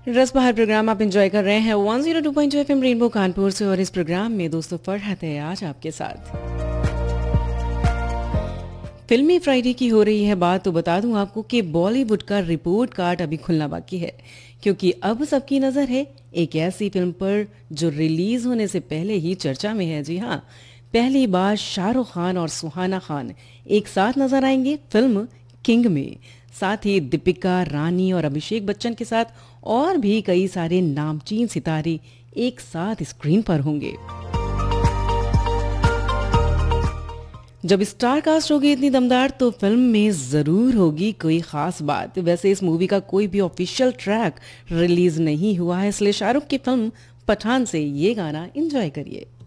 रस बहार प्रोग्राम आप एंजॉय कर रहे हैं 102.2 एफएम रेनबो कानपुर से। और इस प्रोग्राम में दोस्तों फरहत है आज आपके साथ। फिल्मी फ्राइडे की हो रही है बात तो बता दूं आपको कि बॉलीवुड का रिपोर्ट कार्ड अभी खुलना बाकी है, क्योंकि अब सबकी नजर है एक ऐसी फिल्म पर जो रिलीज होने से पहले ही चर्चा में है। जी हाँ, पहली बार शाहरुख खान और सुहाना खान एक साथ नजर आएंगे फिल्म किंग में। साथ ही दीपिका, रानी और अभिषेक बच्चन के साथ और भी कई सारे नामचीन सितारे एक साथ स्क्रीन पर होंगे। जब स्टार कास्ट होगी इतनी दमदार तो फिल्म में जरूर होगी कोई खास बात। वैसे इस मूवी का कोई भी ऑफिशियल ट्रैक रिलीज नहीं हुआ है, इसलिए शाहरुख की फिल्म पठान से ये गाना एंजॉय करिए।